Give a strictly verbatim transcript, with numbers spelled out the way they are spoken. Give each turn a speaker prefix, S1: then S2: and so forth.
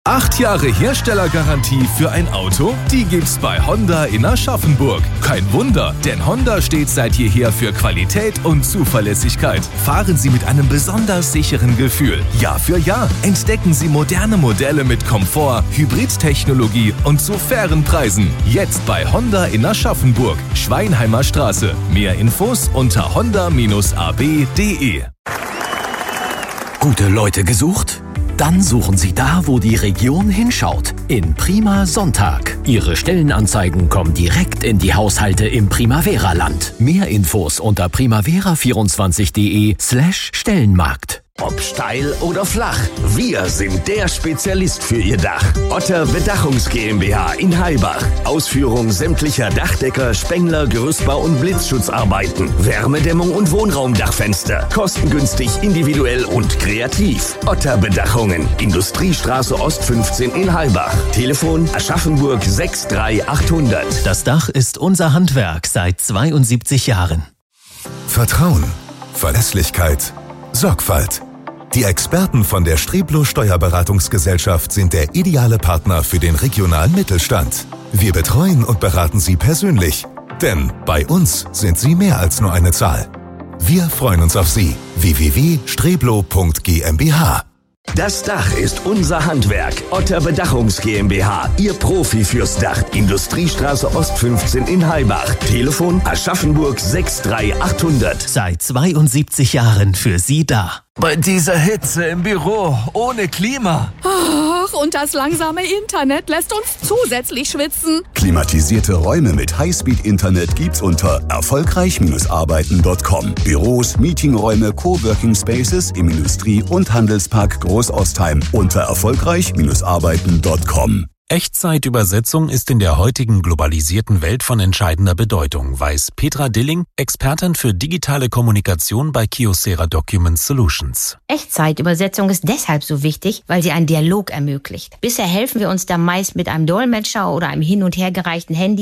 S1: Acht Jahre Herstellergarantie für ein Auto? Die gibt's bei Honda in Aschaffenburg. Kein Wunder, denn Honda steht seit jeher für Qualität und Zuverlässigkeit. Fahren Sie mit einem besonders sicheren Gefühl. Jahr für Jahr entdecken Sie moderne Modelle mit Komfort, Hybridtechnologie und zu fairen Preisen. Jetzt bei Honda in Aschaffenburg, Schweinheimer Straße. Mehr Infos unter honda a b punkt d e.
S2: Gute Leute gesucht? Dann suchen Sie da, wo die Region hinschaut. In Prima Sonntag. Ihre Stellenanzeigen kommen direkt in die Haushalte im Primavera-Land. Mehr Infos unter primavera vierundzwanzig punkt de slash Stellenmarkt.
S3: Ob steil oder flach, wir sind der Spezialist für Ihr Dach. Otter Bedachungs GmbH in Heilbach. Ausführung sämtlicher Dachdecker, Spengler, Gerüstbau und Blitzschutzarbeiten. Wärmedämmung und Wohnraumdachfenster. Kostengünstig, individuell und kreativ. Otter Bedachungen. Industriestraße Ost fünfzehn in Heilbach. Telefon Aschaffenburg sechs drei achthundert.
S2: Das Dach ist unser Handwerk seit zweiundsiebzig Jahren.
S4: Vertrauen, Verlässlichkeit, Sorgfalt. Die Experten von der Streblo Steuerberatungsgesellschaft sind der ideale Partner für den regionalen Mittelstand. Wir betreuen und beraten Sie persönlich, denn bei uns sind Sie mehr als nur eine Zahl. Wir freuen uns auf Sie. w w w punkt streblo punkt g m b h.
S3: Das Dach ist unser Handwerk. Otter Bedachungs GmbH. Ihr Profi fürs Dach. Industriestraße Ost fünfzehn in Heilbach. Telefon Aschaffenburg sechs drei achthundert.
S2: Seit zweiundsiebzig Jahren für Sie da.
S5: Bei dieser Hitze im Büro, ohne Klima.
S6: Ach, und das langsame Internet lässt uns zusätzlich schwitzen.
S7: Klimatisierte Räume mit Highspeed-Internet gibt's unter erfolgreich Arbeiten punkt com. Büros, Meetingräume, Coworking Spaces im Industrie- und Handelspark Großostheim unter erfolgreich Arbeiten punkt com.
S8: Echtzeitübersetzung ist in der heutigen globalisierten Welt von entscheidender Bedeutung, weiß Petra Dilling, Expertin für digitale Kommunikation bei Kyocera Document Solutions.
S9: Echtzeitübersetzung ist deshalb so wichtig, weil sie einen Dialog ermöglicht. Bisher helfen wir uns da meist mit einem Dolmetscher oder einem hin- und hergereichten Handy